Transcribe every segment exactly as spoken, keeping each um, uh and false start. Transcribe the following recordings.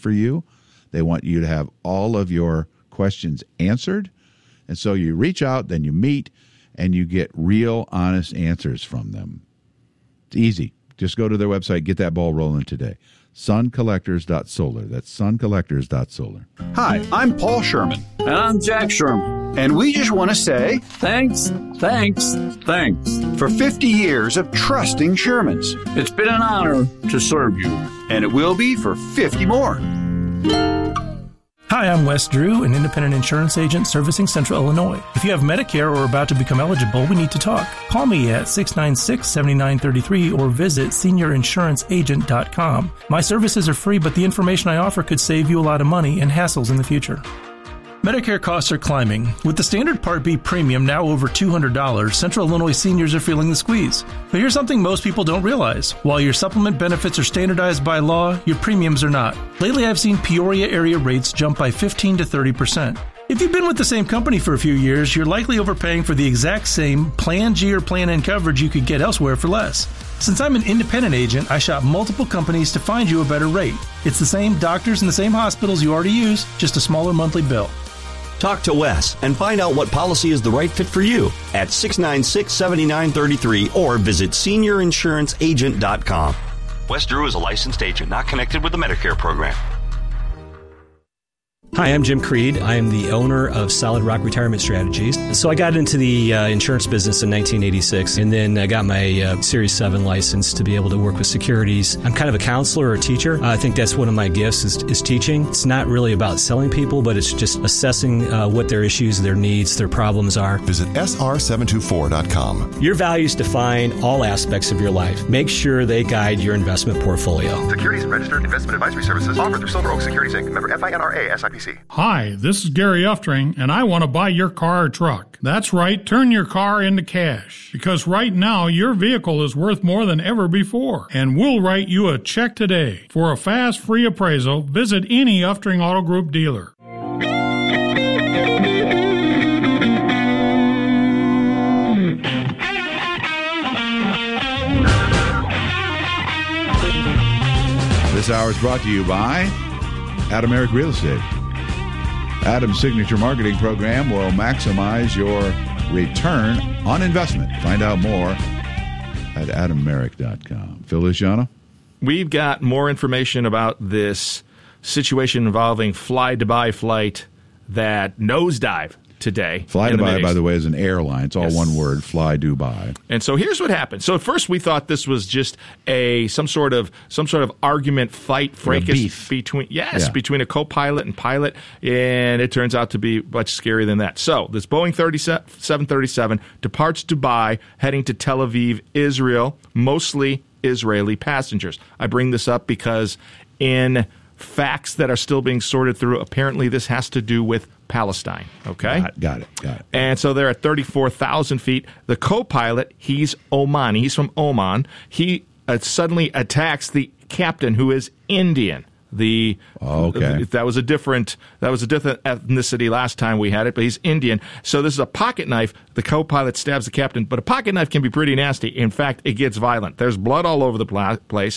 for you. They want you to have all of your questions answered. And so you reach out, then you meet, and you get real, honest answers from them. It's easy. Just go to their website, get that ball rolling today. sun collectors dot solar. That's sun collectors dot solar. Hi, I'm Paul Sherman. And I'm Jack Sherman. And we just want to say thanks, thanks, thanks for fifty years of trusting Shermans. It's been an honor to serve you. And it will be for fifty more. Hi, I'm Wes Drew, an independent insurance agent servicing Central Illinois. If you have Medicare or are about to become eligible, we need to talk. Call me at six nine six, seven nine three three or visit senior insurance agent dot com. My services are free, but the information I offer could save you a lot of money and hassles in the future. Medicare costs are climbing. With the standard Part B premium now over two hundred dollars, Central Illinois seniors are feeling the squeeze. But here's something most people don't realize. While your supplement benefits are standardized by law, your premiums are not. Lately, I've seen Peoria area rates jump by fifteen to thirty percent. If you've been with the same company for a few years, you're likely overpaying for the exact same Plan G or Plan N coverage you could get elsewhere for less. Since I'm an independent agent, I shop multiple companies to find you a better rate. It's the same doctors and the same hospitals you already use, just a smaller monthly bill. Talk to Wes and find out what policy is the right fit for you at six nine six, seven nine three three or visit senior insurance agent dot com. Wes Drew is a licensed agent not connected with the Medicare program. Hi, I'm Jim Creed. I am the owner of Solid Rock Retirement Strategies. So I got into the uh, insurance business in nineteen eighty-six, and then I got my uh, Series seven license to be able to work with securities. I'm kind of a counselor or a teacher. Uh, I think that's one of my gifts is, is teaching. It's not really about selling people, but it's just assessing uh, what their issues, their needs, their problems are. Visit S R seven two four dot com. Your values define all aspects of your life. Make sure they guide your investment portfolio. Securities and registered investment advisory services offered through Silver Oak Securities, Incorporated. Member F I N R A S I P C. Hi, this is Gary Uftring, and I want to buy your car or truck. That's right, turn your car into cash. Because right now, your vehicle is worth more than ever before. And we'll write you a check today. For a fast, free appraisal, visit any Uftring Auto Group dealer. This hour is brought to you by Adam Merrick Real Estate. Adam's signature marketing program will maximize your return on investment. Find out more at adam merrick dot com. Phil Luciano? We've got more information about this situation involving Fly Dubai flight that nosedived today. Fly Dubai, by the way, is an airline. It's all yes. one word, Fly Dubai. And so here's what happened. So at first we thought this was just a some sort of some sort of argument, fight, fracas between yes, yeah. between a co-pilot and pilot, and it turns out to be much scarier than that. So this Boeing seven thirty-seven departs Dubai, heading to Tel Aviv, Israel, mostly Israeli passengers. I bring this up because in facts that are still being sorted through, apparently this has to do with Palestine. Okay? Got it, got it. Got it. And so they're at thirty-four thousand feet. The co-pilot, he's Omani. He's from Oman. He uh, suddenly attacks the captain, who is Indian. The oh, okay. That was a different that was a different ethnicity last time we had it, but he's Indian. So this is a pocket knife. The co-pilot stabs the captain, but a pocket knife can be pretty nasty. In fact, it gets violent. There's blood all over the pla- place.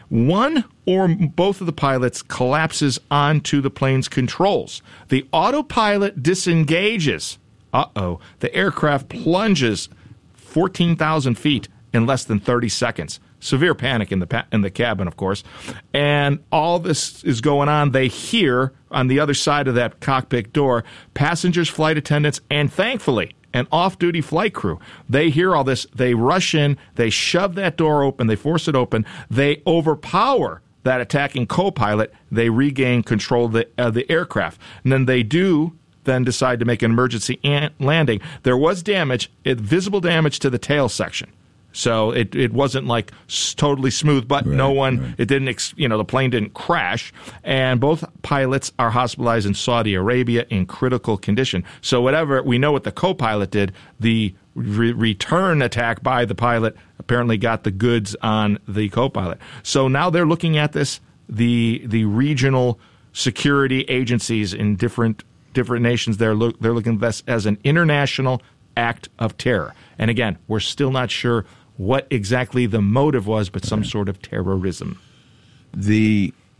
One or both of the pilots collapses onto the plane's controls. The autopilot disengages. Uh-oh. The aircraft plunges fourteen thousand feet in less than thirty seconds. Severe panic in the pa- in the cabin, of course. And all this is going on. They hear on the other side of that cockpit door passengers, flight attendants, and thankfully an off-duty flight crew. They hear all this. They rush in. They shove that door open. They force it open. They overpower that attacking co-pilot. They regain control of the, uh, the aircraft. And then they do then decide to make an emergency an- landing. There was damage, it, visible damage to the tail section. So it, it wasn't like totally smooth, but right, no one, right. it didn't, ex, you know, the plane didn't crash. And both pilots are hospitalized in Saudi Arabia in critical condition. So whatever, we know what the co-pilot did, the re- return attack by the pilot apparently got the goods on the co-pilot. So now they're looking at this, the the regional security agencies in different different nations, they're, look, they're looking at this as an international act of terror. And again, we're still not sure what exactly the motive was, but some sort of terrorism. The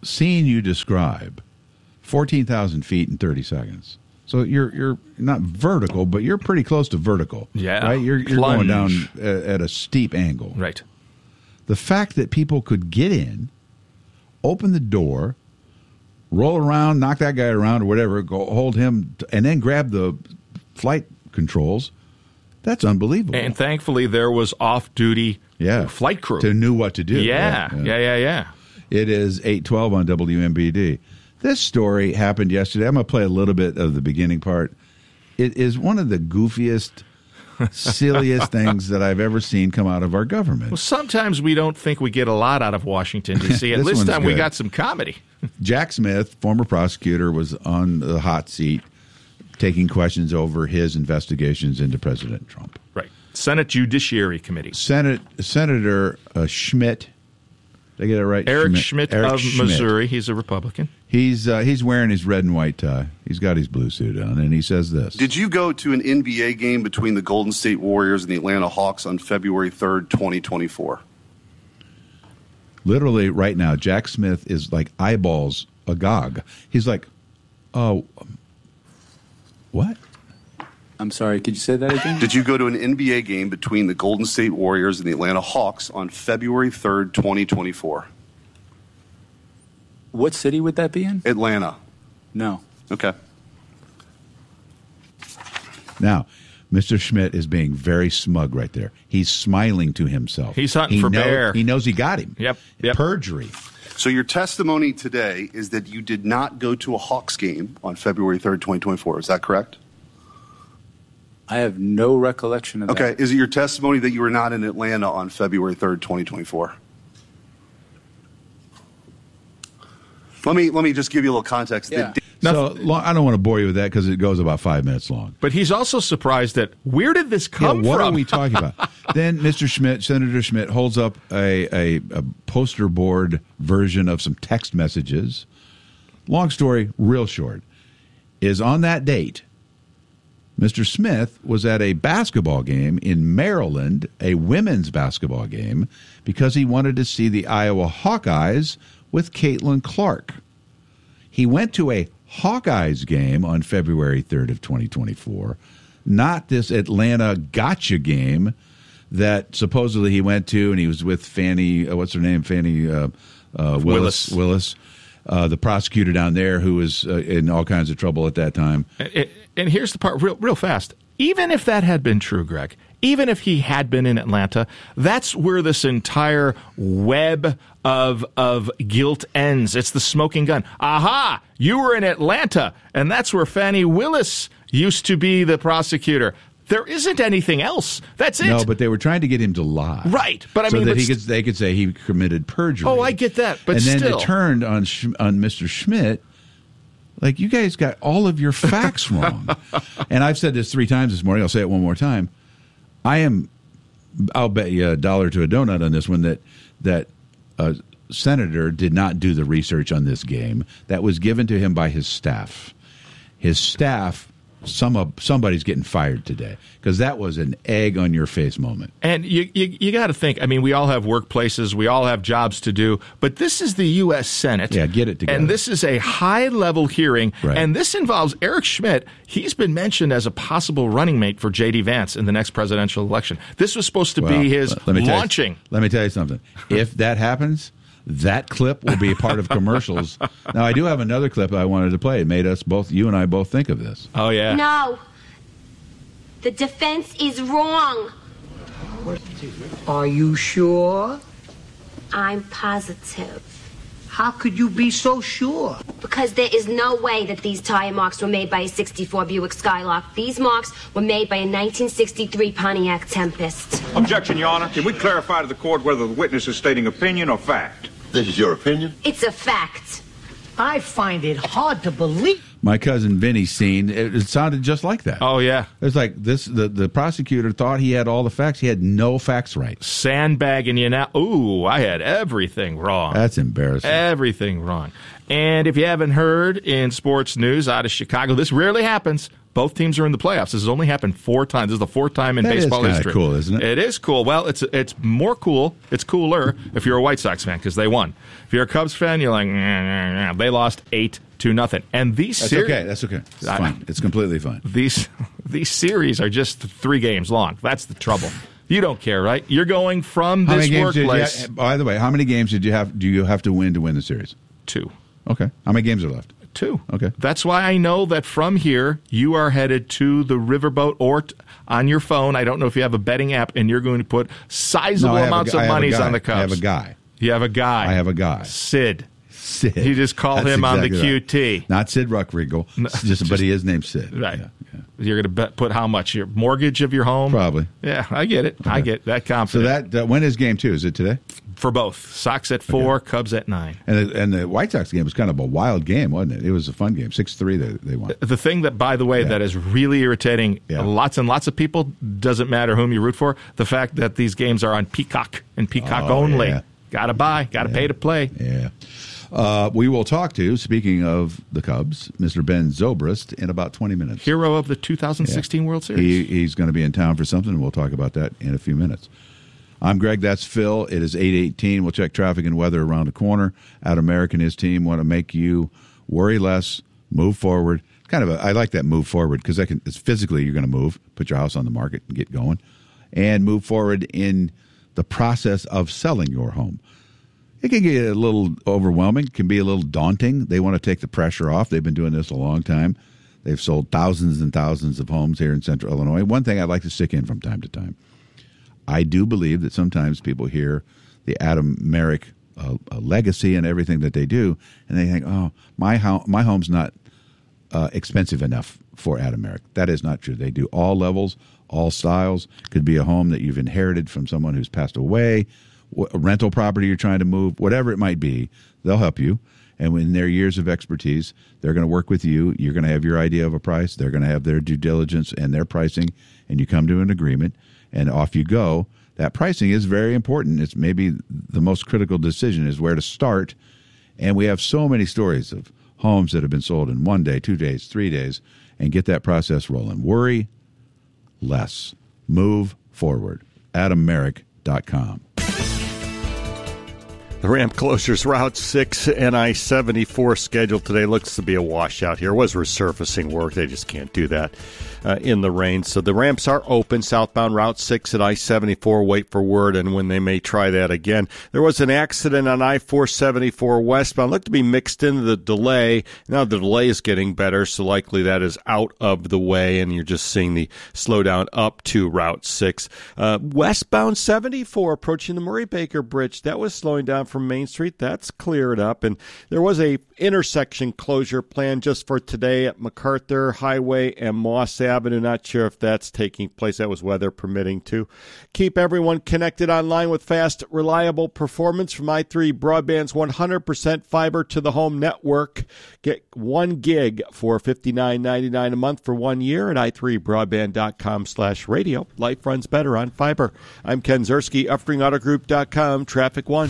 seen you describe fourteen thousand feet in thirty seconds. So you're you're not vertical, but you're pretty close to vertical. Yeah. Right? You're, you're going Plunge. down at, at a steep angle. Right. The fact that people could get in, open the door, roll around, knock that guy around or whatever, go hold him, and then grab the flight controls, that's unbelievable. And thankfully, there was off-duty yeah. flight crew. To knew what to do. Yeah, yeah, yeah, yeah. yeah. It is eight twelve on W M B D. This story happened yesterday. I'm going to play a little bit of the beginning part. It is one of the goofiest, silliest things that I've ever seen come out of our government. Well, sometimes we don't think we get a lot out of Washington, D C At This this one's time, we good. got some comedy. Jack Smith, former prosecutor, was on the hot seat taking questions over his investigations into President Trump. Right. Senate Judiciary Committee. Senate Senator uh, Schmidt, did I get it right? Eric Schmidt, Eric of Schmidt. Missouri. He's a Republican. He's uh, he's wearing his red and white tie. He's got his blue suit on, and he says this. Did you go to an N B A game between the Golden State Warriors and the Atlanta Hawks on February third, twenty twenty-four? Literally right now, Jack Smith is like eyeballs agog. He's like, oh, what? I'm sorry, could you say that again? Did you go to an N B A game between the Golden State Warriors and the Atlanta Hawks on February third, twenty twenty-four? What city would that be in? Atlanta. No. Okay. Now, Mister Schmidt is being very smug right there. He's smiling to himself. He's hunting he for know- bear. He knows he got him. Yep. yep. Perjury. So your testimony today is that you did not go to a Hawks game on February third, twenty twenty-four. Is that correct? I have no recollection of that. Okay. Is it your testimony that you were not in Atlanta on February third, twenty twenty-four? Let me let me just give you a little context. Yeah. The- So long, I don't want to bore you with that because it goes about five minutes long. But he's also surprised that where did this come yeah, what from? are we talking about? Then Mister Schmidt, Senator Schmidt, holds up a, a, a poster board version of some text messages. Long story, real short, is on that date, Mister Smith was at a basketball game in Maryland, a women's basketball game, because he wanted to see the Iowa Hawkeyes with Caitlin Clark. He went to a Hawkeyes game on February third of twenty twenty-four, not this Atlanta gotcha game that supposedly he went to, and he was with Fannie, uh, what's her name, Fannie uh, uh, Willis, Willis, Willis uh, the prosecutor down there who was uh, in all kinds of trouble at that time. And, and here's the part, real, real fast. Even if that had been true, Greg, even if he had been in Atlanta, that's where this entire web of of guilt ends. It's the smoking gun. Aha! You were in Atlanta, and that's where Fannie Willis used to be the prosecutor. There isn't anything else. That's it. No, but they were trying to get him to lie. Right, but I so mean, that but he st- could, they could say he committed perjury. Oh, I get that, but and then still. it turned on Sch- on Mister Schmidt. Like, you guys got all of your facts wrong. And I've said this three times this morning. I'll say it one more time. I am, I'll bet you a dollar to a donut on this one that that a senator did not do the research on this game. That was given to him by his staff. His staff, some of, somebody's getting fired today because that was an egg on your face moment. And you you, you got to think, I mean, we all have workplaces, we all have jobs to do, but this is the U S Senate. Yeah, get it together. And this is a high-level hearing, Right. and this involves Eric Schmidt. He's been mentioned as a possible running mate for J D. Vance in the next presidential election. This was supposed to Well, be his let me tell you- launching. let me tell you something. If that happens, that clip will be a part of commercials. Now, I do have another clip I wanted to play. It made us both, you and I both think of this. Oh, yeah. No. The defense is wrong. Are you sure? I'm positive. How could you be so sure? Because there is no way that these tire marks were made by a sixty-four Buick Skylark. These marks were made by a nineteen sixty-three Pontiac Tempest. Objection, Your Honor. Can we clarify to the court whether the witness is stating opinion or fact? This is your opinion? It's a fact. I find it hard to believe. My cousin Vinny's scene, it, it sounded just like that. Oh, yeah. It's like this. The, the prosecutor thought he had all the facts. He had no facts right. Sandbagging you now. Ooh, I had everything wrong. That's embarrassing. Everything wrong. And if you haven't heard in sports news out of Chicago, this rarely happens. Both teams are in the playoffs. This has only happened four times. This is the fourth time in that baseball is history. Cool, isn't it? It is cool. Well, it's it's more cool. It's cooler if you're a White Sox fan because they won. If you're a Cubs fan, you're like, nah, nah, nah. They lost eight to nothing. And these that's series, okay. That's okay. It's I, fine. It's completely fine. These these series are just three games long. That's the trouble. You don't care, right? You're going from how this many games workplace. Did you have, by the way, how many games did you have? Do you have to win to win the series? Two. Okay. How many games are left? Two. Okay. That's why I know that from here, you are headed to the riverboat or t- on your phone. I don't know if you have a betting app, and you're going to put sizable no, amounts a, of monies on the Cubs. I have a guy. You have a guy. I have a guy. Sid. Sid. You just call That's him exactly on the Q T. Right. Not Sid Ruckriegel, no, just, just, but he is named Sid. Right. Yeah, yeah. You're going to put how much? Your mortgage of your home? Probably. Yeah, I get it. Okay. I get that confident. So that, that when is game two? Is it today? For both. Sox at four, okay. Cubs at nine. And the, and the White Sox game was kind of a wild game, wasn't it? It was a fun game. six three they, they won. The thing that, by the way, yeah. that is really irritating yeah. lots and lots of people, doesn't matter whom you root for, the fact that these games are on Peacock and Peacock oh, only. Yeah. Got to buy, got to yeah. pay to play. Yeah. Uh, we will talk to, speaking of the Cubs, Mister Ben Zobrist in about twenty minutes. Hero of the two thousand sixteen yeah. World Series. He, he's going to be in town for something, and we'll talk about that in a few minutes. I'm Greg. That's Phil. It is eight eighteen. We'll check traffic and weather around the corner. Out America and his team want to make you worry less, move forward. Kind of a, I like that move forward because that can, it's physically you're going to move, put your house on the market and get going, and move forward in the process of selling your home. It can get a little overwhelming, can be a little daunting. They want to take the pressure off. They've been doing this a long time. They've sold thousands and thousands of homes here in Central Illinois. One thing I'd like to stick in from time to time. I do believe that sometimes people hear the Adam Merrick uh, uh, legacy and everything that they do, and they think, oh, my, ho- my home's not uh, expensive enough for Adam Merrick. That is not true. They do all levels, all styles. Could be a home that you've inherited from someone who's passed away, a rental property you're trying to move, whatever it might be, they'll help you. And in their years of expertise, they're going to work with you. You're going to have your idea of a price. They're going to have their due diligence and their pricing, and you come to an agreement, and off you go. That pricing is very important. It's maybe the most critical decision is where to start. And we have so many stories of homes that have been sold in one day, two days, three days, and get that process rolling. Worry less. Move forward. adam merrick dot com. The ramp closures Route six and I seventy-four scheduled today. Looks to be a washout here. It was resurfacing work. They just can't do that uh, in the rain. So the ramps are open. Southbound Route six and I seventy-four. Wait for word and when they may try that again. There was an accident on I four seventy-four westbound. Looked to be mixed into the delay. Now the delay is getting better, so likely that is out of the way, and you're just seeing the slowdown up to Route six. Uh, westbound seventy-four approaching the Murray Baker Bridge. That was slowing down from Main Street. That's cleared up, and there was a intersection closure plan just for today at MacArthur Highway and Moss Avenue. Not sure if that's taking place. That was weather permitting too. Keep everyone connected online with fast, reliable performance from i three Broadband's one hundred percent fiber to the home network. Get one gig for fifty-nine ninety-nine a month for one year at i three broadband dot com slash radio. Life runs better on fiber. I'm Ken Zerski, Uffring Auto Group dot com, Traffic One.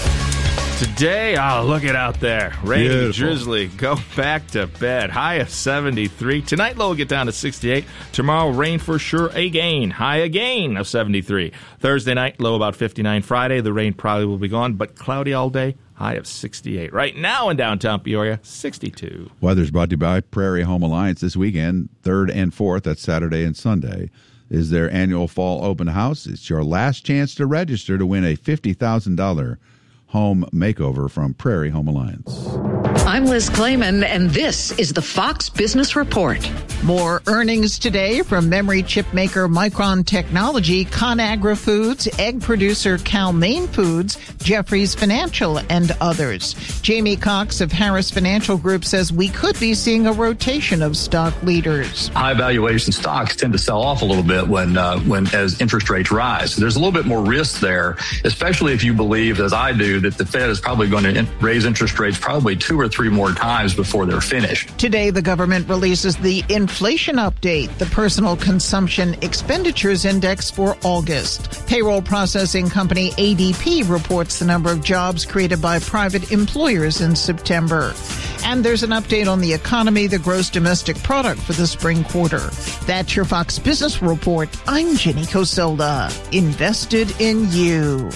Today, oh, look it out there. Rainy, Beautiful. drizzly. Go back to bed. High of seventy-three. Tonight, low will get down to sixty-eight. Tomorrow, rain for sure again. High again of seventy-three. Thursday night, low about fifty-nine. Friday, the rain probably will be gone, but cloudy all day. High of sixty-eight. Right now in downtown Peoria, sixty-two. Weather's brought to you by Prairie Home Alliance this weekend, third and fourth. That's Saturday and Sunday. Is their annual fall open house. It's your last chance to register to win a fifty thousand dollars home makeover from Prairie Home Alliance. I'm Liz Clayman, and this is the Fox Business Report. More earnings today from memory chip maker Micron Technology, ConAgra Foods, egg producer Cal-Maine Foods, Jefferies Financial, and others. Jamie Cox of Harris Financial Group says we could be seeing a rotation of stock leaders. High valuation stocks tend to sell off a little bit when, uh, when as interest rates rise. So there's a little bit more risk there, especially if you believe, as I do, that the Fed is probably going to in- raise interest rates probably two or three three more times before they're finished. Today, the government releases the inflation update, the personal consumption expenditures index for August. Payroll processing company A D P reports the number of jobs created by private employers in September. And there's an update on the economy, the gross domestic product for the spring quarter. That's your Fox Business Report. I'm Jenny Coselda. Invested in you.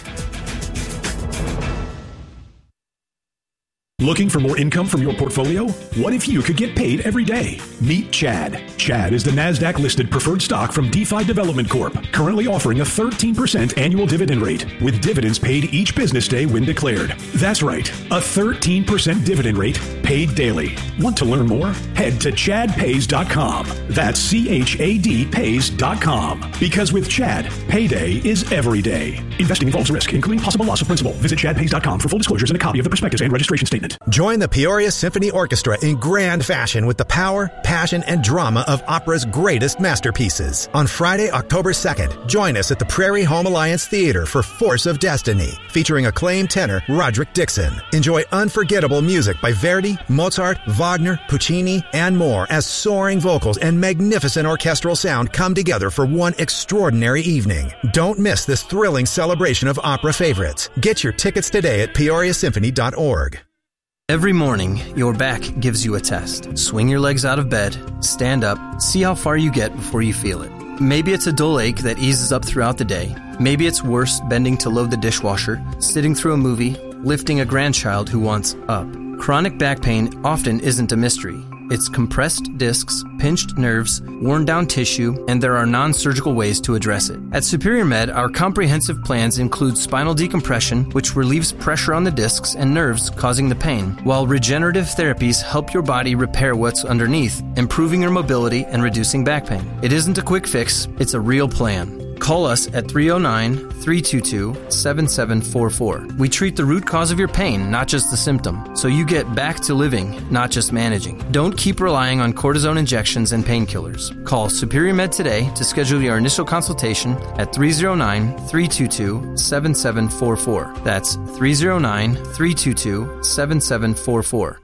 Looking for more income from your portfolio? What if you could get paid every day? Meet Chad. Chad is the NASDAQ-listed preferred stock from DeFi Development Corp, currently offering a thirteen percent annual dividend rate, with dividends paid each business day when declared. That's right, a thirteen percent dividend rate paid daily. Want to learn more? Head to chad pays dot com. That's C H A D pays dot com. Because with Chad, payday is every day. Investing involves risk, including possible loss of principal. Visit chad pays dot com for full disclosures and a copy of the prospectus and registration statement. Join the Peoria Symphony Orchestra in grand fashion with the power, passion, and drama of opera's greatest masterpieces. On Friday, October second, join us at the Prairie Home Alliance Theater for Force of Destiny, featuring acclaimed tenor Roderick Dixon. Enjoy unforgettable music by Verdi, Mozart, Wagner, Puccini, and more as soaring vocals and magnificent orchestral sound come together for one extraordinary evening. Don't miss this thrilling celebration of opera favorites. Get your tickets today at peoria symphony dot org. Every morning, your back gives you a test. Swing your legs out of bed, stand up, see how far you get before you feel it. Maybe it's a dull ache that eases up throughout the day. Maybe it's worse bending to load the dishwasher, sitting through a movie, lifting a grandchild who wants up. Chronic back pain often isn't a mystery. It's compressed discs, pinched nerves, worn down tissue, and there are non-surgical ways to address it. At Superior Med, our comprehensive plans include spinal decompression, which relieves pressure on the discs and nerves causing the pain, while regenerative therapies help your body repair what's underneath, improving your mobility and reducing back pain. It isn't a quick fix, it's a real plan. Call us at three oh nine, three two two, seven seven four four. We treat the root cause of your pain, not just the symptom, so you get back to living, not just managing. Don't keep relying on cortisone injections and painkillers. Call Superior Med today to schedule your initial consultation at three oh nine, three two two, seven seven four four. That's three oh nine, three two two, seven seven four four.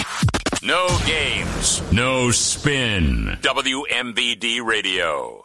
No games, no spin. W M B D Radio.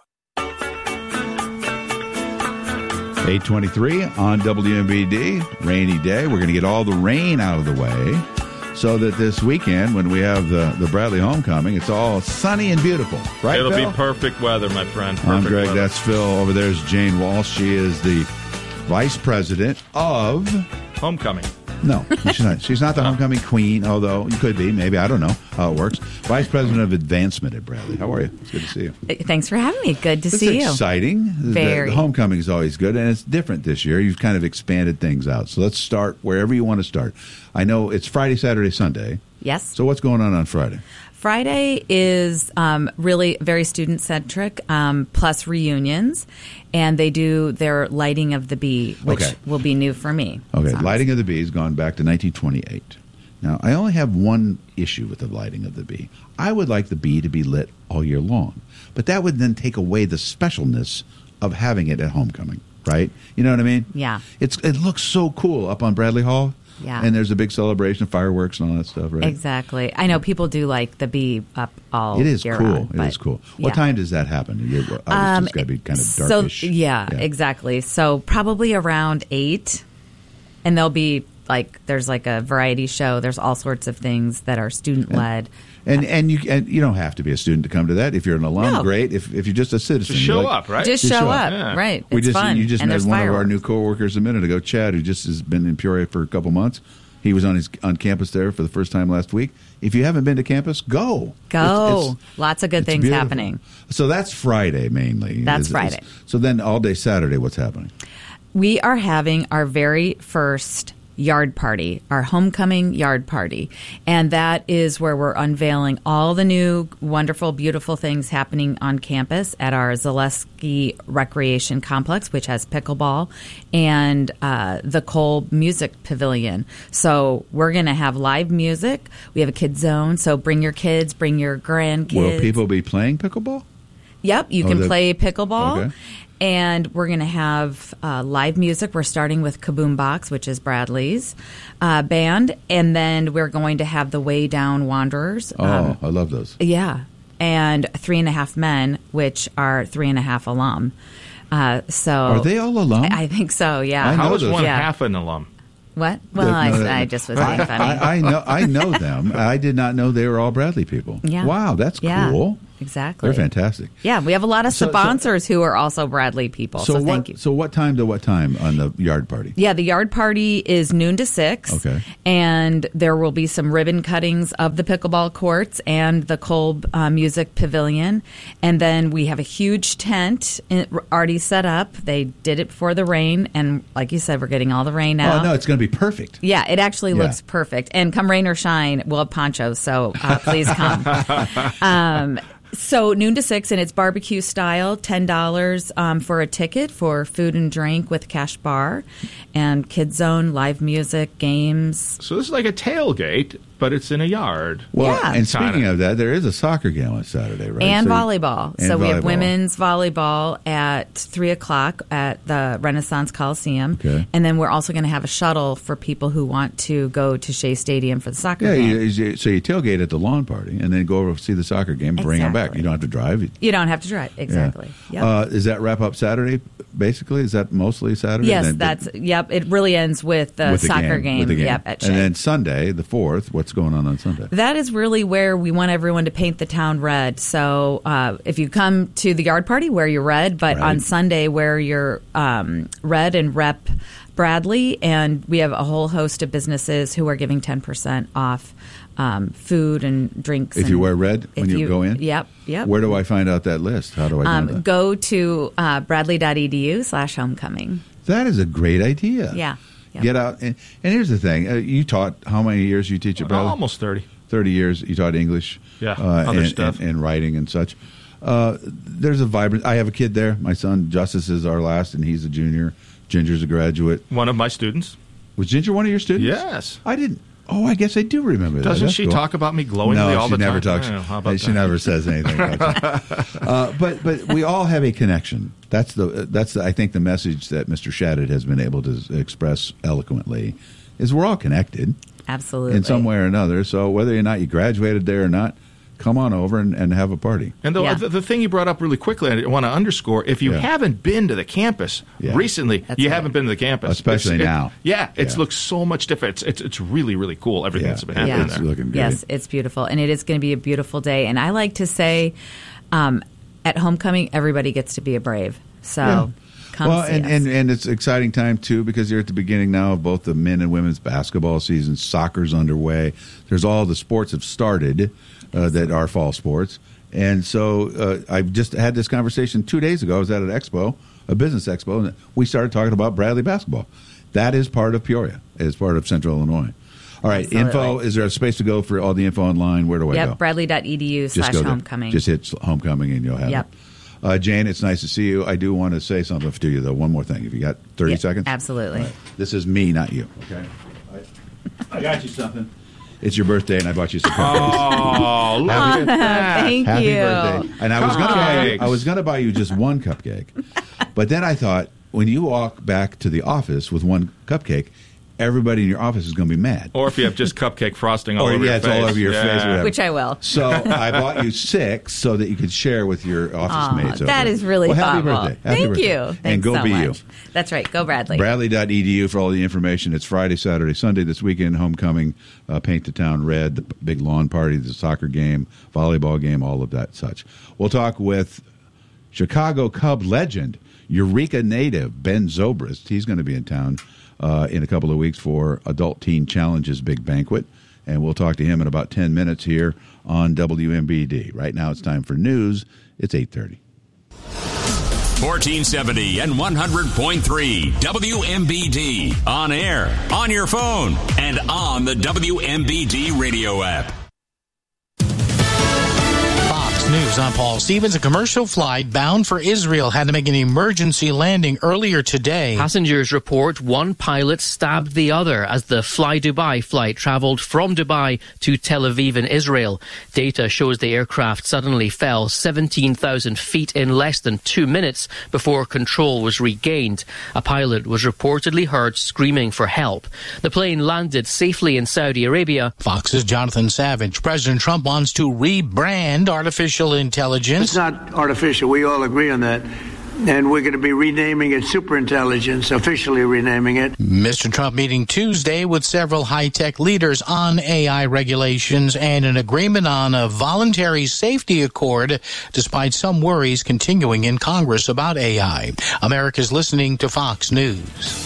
eight twenty-three on W M B D, rainy day. We're going to get all the rain out of the way so that this weekend, when we have the, the Bradley homecoming, it's all sunny and beautiful. Right, It'll Phil? be perfect weather, my friend. Perfect I'm Greg. weather. That's Phil. Over there's Jane Walsh. She is the vice president of... Homecoming. No, she's not. She's not the homecoming queen, although you could be. Maybe. I don't know how it works. Vice president of advancement at Bradley. How are you? It's good to see you. Thanks for having me. Good to It's see you. exciting. Very. The, the homecoming is always good, and it's different this year. You've kind of expanded things out. So let's start wherever you want to start. I know it's Friday, Saturday, Sunday. Yes. So what's going on on Friday? Friday is um, really very student-centric, um, plus reunions, and they do their Lighting of the Bee, which Okay. will be new for me. Okay, So- Lighting of the Bee has gone back to nineteen twenty-eight. Now, I only have one issue with the Lighting of the Bee. I would like the bee to be lit all year long, but that would then take away the specialness of having it at homecoming, right? You know what I mean? Yeah. It's It looks so cool up on Bradley Hall. Yeah. And there's a big celebration of fireworks and all that stuff, right? Exactly. I know people do like the bee up all It is year cool. round, It but- is cool. What yeah. time does that happen? You- Obviously, Um, it's got to be kind of so, darkish. yeah, exactly. So probably around eight, and there'll be like there's like a variety show. There's all sorts of things that are student led. And and you and you don't have to be a student to come to that. If you're an alum, No. great. If if you're just a citizen, Just you're show like- up, right? Just show up, right. We It's just fun, you just and met there's one of our fireworks. new coworkers a minute ago, Chad, who just has been in Peoria for a couple months. He was on his on campus there for the first time last week. If you haven't been to campus, go. Go. It's- it's- Lots of good it's things beautiful. happening. So that's Friday mainly. That's Is- is- Friday. So then all day Saturday, what's happening? We are having our very first yard party, our homecoming yard party. And that is where we're unveiling all the new wonderful, beautiful things happening on campus at our Zaleski Recreation Complex, which has pickleball, and uh, the Cole Music Pavilion. So we're going to have live music. We have a kids zone, so bring your kids, bring your grandkids. Will people be playing pickleball? Yep, you Oh, can the- play pickleball. Okay. And we're going to have uh, live music. We're starting with Kaboom Box, which is Bradley's uh, band. And then we're going to have the Way Down Wanderers. Oh, Um, I love those. yeah. And Three and a Half Men, which are Three and a Half alum. Uh, so Are they all alum? I, I think so, yeah. I know How is those. one Yeah. half an alum? What? Well, No, I, no, no. I just was being I, funny. I, I know. I know them. I did not know they were all Bradley people. Yeah. Wow, that's Yeah, cool. exactly. They're fantastic. Yeah, we have a lot of So- so- sponsors who are also Bradley people. So, So, what? thank you. So what time to what time on the yard party? Yeah, the yard party is noon to six. Okay. And there will be some ribbon cuttings of the pickleball courts and the Kolb uh, Music Pavilion. And then we have a huge tent in, already set up. They did it before the rain. And like you said, we're getting all the rain out. Oh no, it's going to be perfect. Yeah, it actually Yeah. looks perfect. And come rain or shine, we'll have ponchos, so uh, please come. um, so noon to six, and it's barbecue style, ten dollars um, for a ticket for food and drink with cash bar, and kids zone, live music, games. So this is like a tailgate, but it's in a yard. Well, Yeah. and speaking Kinda. of that, there is a soccer game on Saturday, right? And So you- volleyball. and so we have volleyball. women's volleyball at three o'clock at the Renaissance Coliseum. Okay. And then we're also going to have a shuttle for people who want to go to Shea Stadium for the soccer Yeah, game. you, you- so you tailgate at the lawn party and then go over to see the soccer game, bring them back. Exactly. You don't have to drive. You don't have to drive. Exactly. Yeah. Yep. Uh, is that wrap up Saturday, basically? Is that mostly Saturday? Yes, Then- that's yep. It really ends with the with the soccer game. with the game. Yep, at Shea. And then Sunday, the fourth, what's going on on Sunday? That is really where we want everyone to paint the town red. So uh, if you come to the yard party, wear your red, but Right. on Sunday, wear your um, red and rep Bradley. And we have a whole host of businesses who are giving ten percent off um, food and drinks. If you and- wear red when if you, go in? Yep, yep. Where do I find out that list? How do I find Um, that? go to uh, bradley.edu slash homecoming. That is a great idea. Yeah. Yep. Get out. And, and here's the thing. Uh, you taught, how many years you teach at Bradley? Almost thirty. thirty years. You taught English. Yeah, uh, other and, stuff. And, and writing and such. Uh, there's a vibrant, I have a kid there. My son, Justice, is our last, and he's a junior. Ginger's a graduate. One of my students. Was Ginger one of your students? Yes. I didn't. Oh, I guess I do remember that. Doesn't That's she cool. talk about me glowingly no, all she the never time? talks. Oh, how about she that? never says anything about that. Uh, but but we all have a connection. That's the that's the, I think the message that Mister Shadid has been able to express eloquently is we're all connected Absolutely. in some way or another. So whether or not you graduated there or not, come on over and, and have a party. And the, Yeah. the, the thing you brought up really quickly, I want to underscore, if you Yeah. haven't been to the campus Yeah. recently, That's you right. haven't been to the campus. Especially It's- it- now. yeah, it Yeah. looks so much different. It's, it's, it's really, really cool, everything Yeah. that's been happening Yeah. It's there. looking good. Yes, it's beautiful. And it is going to be a beautiful day. And I like to say um, at homecoming, everybody gets to be a Brave. So Yeah. come well, see and, us. and and it's an exciting time too because you're at the beginning now of both the men and women's basketball season. Soccer's underway. There's all the sports have started uh, that are fall sports, and so uh, I just had this conversation two days ago. I was at an expo, a business expo, and we started talking about Bradley basketball. That is part of Peoria. It's part of Central Illinois. All right, Absolutely. info. Is there a space to go for all the info online? Where do I yep, go? bradley.edu Just slash go there. homecoming. Just hit homecoming and you'll have Yep. it. Uh, Jane, it's nice to see you. I do want to say something to you, though. One more thing. If you got thirty Yeah, seconds? absolutely. All right. This is me, not you. Okay. I, I got you something. It's your birthday, and I bought you some cupcakes. Oh, look Aw, at that. thank Happy you. birthday! And I was going to buy you, Cupcakes. I was going to buy you just one cupcake, but then I thought when you walk back to the office with one cupcake, everybody in your office is going to be mad. Or if you have just cupcake frosting all Or, over yeah, your it's face. all over your Yeah. face, or whatever. Which I will. So I bought you six so that you could share with your office Aw, mates. over that there. is really well, happy thoughtful. birthday. Happy Thank birthday. you. And Thanks go so be much. you. That's right. Go Bradley. Bradley.edu for all the information. It's Friday, Saturday, Sunday this weekend. Homecoming, uh, paint the town red, the big lawn party, the soccer game, volleyball game, all of that such. We'll talk with Chicago Cub legend, Eureka native, Ben Zobrist. He's going to be in town uh, in a couple of weeks for Adult Teen Challenges Big Banquet. And we'll talk to him in about ten minutes here on W M B D. Right now it's time for news. It's eight thirty. fourteen seventy and one hundred point three W M B D. On air, on your phone, and on the W M B D radio app. Fox News News, I'm Paul Stevens. A commercial flight bound for Israel had to make an emergency landing earlier today. Passengers report one pilot stabbed the other as the Fly Dubai flight traveled from Dubai to Tel Aviv in Israel. Data shows the aircraft suddenly fell seventeen thousand feet in less than two minutes before control was regained. A pilot was reportedly heard screaming for help. The plane landed safely in Saudi Arabia. Fox's Jonathan Savage. President Trump wants to rebrand artificial intelligence. It's not artificial. We all agree on that. And we're going to be renaming it superintelligence, officially renaming it. Mister Trump meeting Tuesday with several high-tech leaders on A I regulations and an agreement on a voluntary safety accord, despite some worries continuing in Congress about A I. America's listening to Fox News.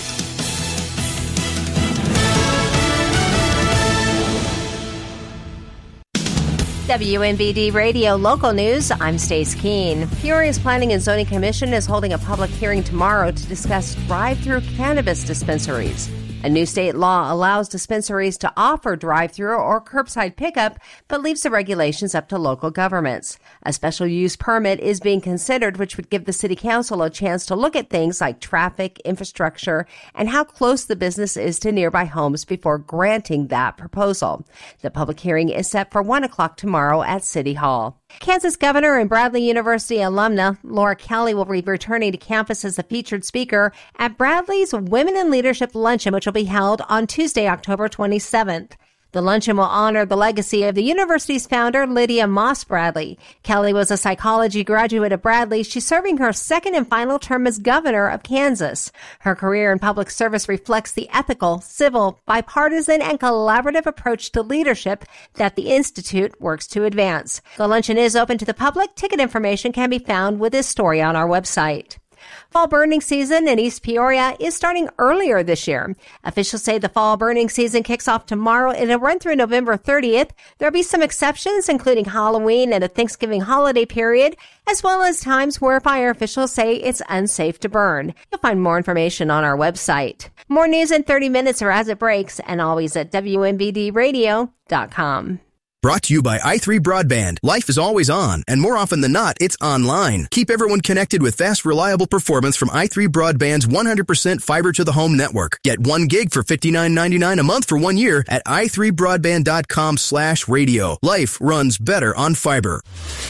W M B D Radio Local News, I'm Stace Keene. Peoria's Planning and Zoning Commission is holding a public hearing tomorrow to discuss drive-through cannabis dispensaries. A new state law allows dispensaries to offer drive-through or curbside pickup, but leaves the regulations up to local governments. A special use permit is being considered, which would give the city council a chance to look at things like traffic, infrastructure, and how close the business is to nearby homes before granting that proposal. The public hearing is set for one o'clock tomorrow at City Hall. Kansas Governor and Bradley University alumna Laura Kelly will be returning to campus as a featured speaker at Bradley's Women in Leadership Luncheon, which will be held on Tuesday, October twenty-seventh. The luncheon will honor the legacy of the university's founder, Lydia Moss Bradley. Kelly was a psychology graduate of Bradley. She's serving her second and final term as governor of Kansas. Her career in public service reflects the ethical, civil, bipartisan, and collaborative approach to leadership that the Institute works to advance. The luncheon is open to the public. Ticket information can be found with this story on our website. Fall burning season in East Peoria is starting earlier this year. Officials say the fall burning season kicks off tomorrow and it'll run through November thirtieth. There'll be some exceptions, including Halloween and the Thanksgiving holiday period, as well as times where fire officials say it's unsafe to burn. You'll find more information on our website. More news in thirty minutes or as it breaks, and always at W M B D radio dot com. Brought to you by i three Broadband. Life is always on, and more often than not, it's online. Keep everyone connected with fast, reliable performance from i three Broadband's one hundred percent fiber-to-the-home network. Get one gig for fifty-nine ninety-nine a month for one year at i three broadband dot com slash radio. Life runs better on fiber.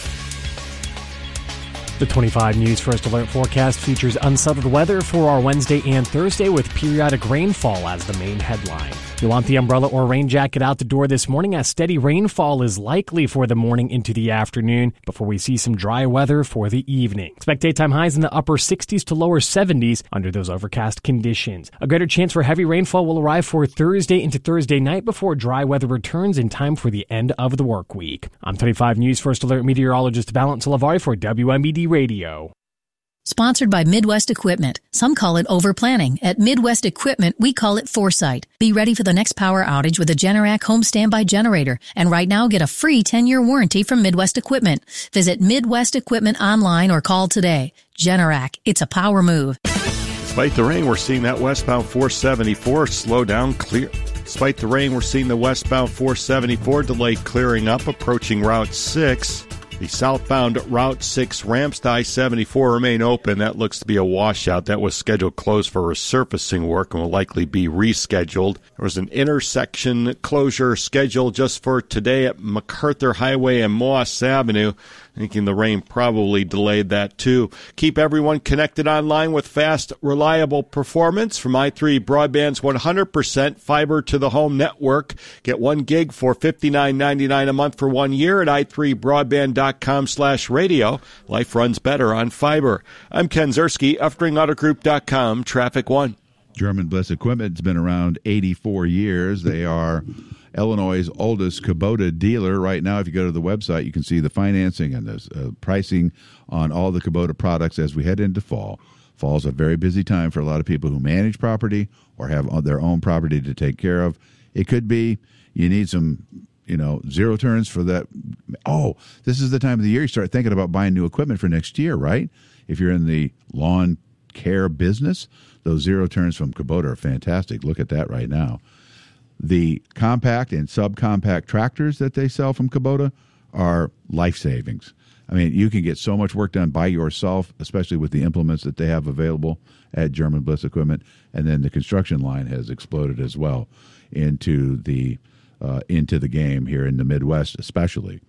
The twenty-five News First Alert forecast features unsettled weather for our Wednesday and Thursday with periodic rainfall as the main headline. You'll want the umbrella or rain jacket out the door this morning as steady rainfall is likely for the morning into the afternoon before we see some dry weather for the evening. Expect daytime highs in the upper sixties to lower seventies under those overcast conditions. A greater chance for heavy rainfall will arrive for Thursday into Thursday night before dry weather returns in time for the end of the work week. I'm twenty-five News First Alert meteorologist Valent Salavari for W M B D Radio. Sponsored by Midwest Equipment. Some call it overplanning. At Midwest Equipment, we call it foresight. Be ready for the next power outage with a Generac home standby generator. And right now, get a free ten-year warranty from Midwest Equipment. Visit Midwest Equipment online or call today. Generac, it's a power move. Despite the rain, we're seeing that westbound four seventy-four slow down clear. Despite the rain, we're seeing the westbound four seventy-four delay clearing up, approaching Route six. The southbound Route six ramps to I seventy-four remain open. That looks to be a washout. That was scheduled closed for resurfacing work and will likely be rescheduled. There was an intersection closure scheduled just for today at MacArthur Highway and Moss Avenue. Thinking the rain probably delayed that too. Keep everyone connected online with fast, reliable performance from i three Broadband's one hundred percent fiber to the home network. Get one gig for fifty-nine ninety-nine a month for one year at i three broadband dot com slash radio. Life runs better on fiber. I'm Ken Zerski, Uftring Auto Group dot com, Traffic One. German Bliss Equipment's been around eighty-four years. They are Illinois' oldest Kubota dealer. Right now, if you go to the website, you can see the financing and the uh, pricing on all the Kubota products as we head into fall. Fall's a very busy time for a lot of people who manage property or have their own property to take care of. It could be you need some, you know, zero turns for that. Oh, this is the time of the year you start thinking about buying new equipment for next year, right? If you're in the lawn care business, those zero turns from Kubota are fantastic. Look at that right now. The compact and subcompact tractors that they sell from Kubota are life savings. I mean, you can get so much work done by yourself, especially with the implements that they have available at German Bliss Equipment. And then the construction line has exploded as well into the uh, into the game here in the Midwest, especially.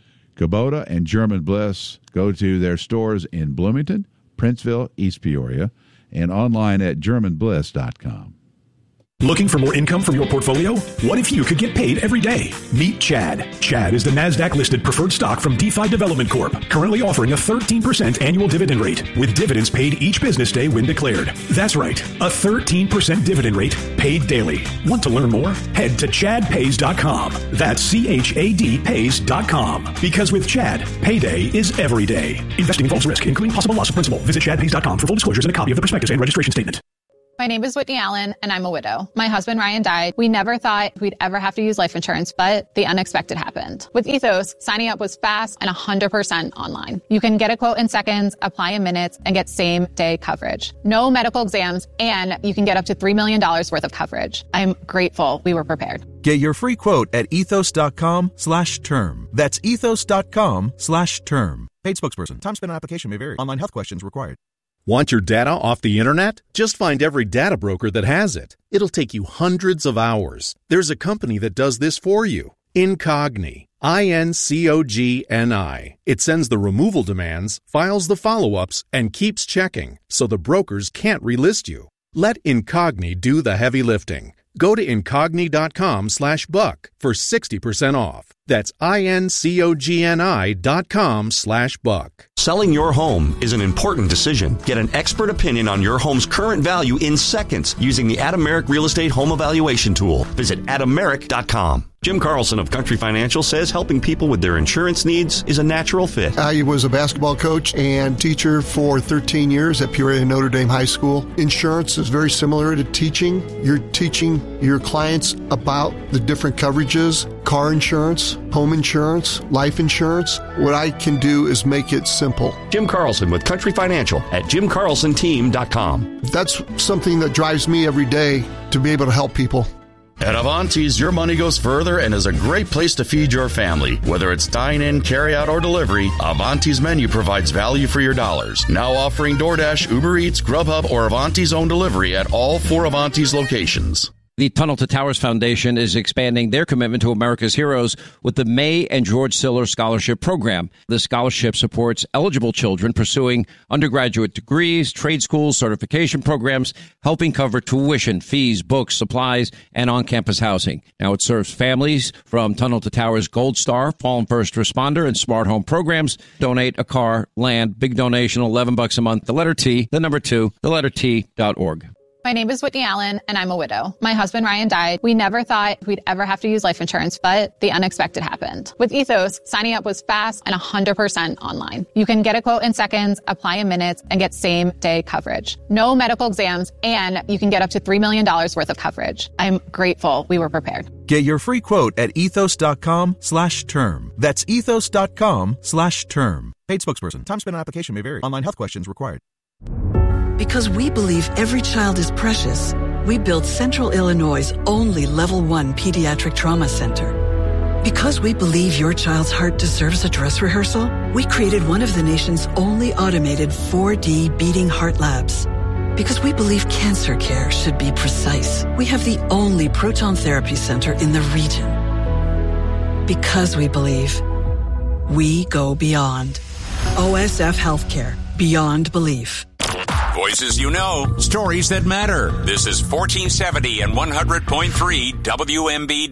Kubota and German Bliss, go to their stores in Bloomington, Princeville, East Peoria, and online at german bliss dot com. Looking for more income from your portfolio? What if you could get paid every day? Meet Chad. Chad is the NASDAQ-listed preferred stock from DeFi Development Corp, currently offering a thirteen percent annual dividend rate, with dividends paid each business day when declared. That's right, a thirteen percent dividend rate paid daily. Want to learn more? Head to chad pays dot com. That's C H A D pays dot com. Because with Chad, payday is every day. Investing involves risk, including possible loss of principal. Visit chad pays dot com for full disclosures and a copy of the prospectus and registration statement. My name is Whitney Allen, and I'm a widow. My husband, Ryan, died. We never thought we'd ever have to use life insurance, but the unexpected happened. With Ethos, signing up was fast and one hundred percent online. You can get a quote in seconds, apply in minutes, and get same-day coverage. No medical exams, and you can get up to three million dollars worth of coverage. I'm grateful we were prepared. Get your free quote at ethos.com slash term. That's ethos.com slash term. Paid spokesperson. Time spent on application may vary. Online health questions required. Want your data off the internet? Just find every data broker that has it. It'll take you hundreds of hours. There's a company that does this for you. Incogni. I N C O G N I. It sends the removal demands, files the follow-ups, and keeps checking, so the brokers can't relist you. Let Incogni do the heavy lifting. Go to incogni.com slash buck for sixty percent off. That's I-N-C-O-G-N-I dot com slash buck. Selling your home is an important decision. Get an expert opinion on your home's current value in seconds using the Adameric Real Estate Home Evaluation Tool. Visit adameric dot com. Jim Carlson of Country Financial says helping people with their insurance needs is a natural fit. I was a basketball coach and teacher for thirteen years at Peoria Notre Dame High School. Insurance is very similar to teaching. You're teaching your clients about the different coverages, car insurance, home insurance, life insurance. What I can do is make it simple. Jim Carlson with Country Financial at jim carlson team dot com. That's something that drives me every day, to be able to help people. At Avanti's, your money goes further and is a great place to feed your family. Whether it's dine-in, carry-out, or delivery, Avanti's menu provides value for your dollars. Now offering DoorDash, Uber Eats, Grubhub, or Avanti's own delivery at all four Avanti's locations. The Tunnel to Towers Foundation is expanding their commitment to America's heroes with the May and George Siller Scholarship Program. The scholarship supports eligible children pursuing undergraduate degrees, trade schools, certification programs, helping cover tuition, fees, books, supplies, and on-campus housing. Now it serves families from Tunnel to Towers Gold Star, Fallen First Responder, and Smart Home programs. Donate a car, land, big donation, eleven bucks a month. The letter T, the number two, the letter T dot org. My name is Whitney Allen, and I'm a widow. My husband, Ryan, died. We never thought we'd ever have to use life insurance, but the unexpected happened. With Ethos, signing up was fast and one hundred percent online. You can get a quote in seconds, apply in minutes, and get same-day coverage. No medical exams, and you can get up to three million dollars worth of coverage. I'm grateful we were prepared. Get your free quote at ethos.com slash term. That's ethos.com slash term. Paid spokesperson. Time spent on application may vary. Online health questions required. Because we believe every child is precious, we built Central Illinois' only Level one Pediatric Trauma Center. Because we believe your child's heart deserves a dress rehearsal, we created one of the nation's only automated four D beating heart labs. Because we believe cancer care should be precise, we have the only proton therapy center in the region. Because we believe, we go beyond. O S F Healthcare. Beyond belief. Voices you know, stories that matter. This is fourteen seventy and one hundred point three W M B D.